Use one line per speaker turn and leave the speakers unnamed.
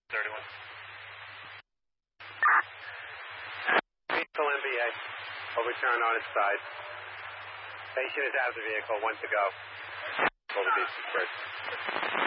31. Vehicle MBA. Overturn on its side. Patient is out of the vehicle. 1 to go. Hold the beast first.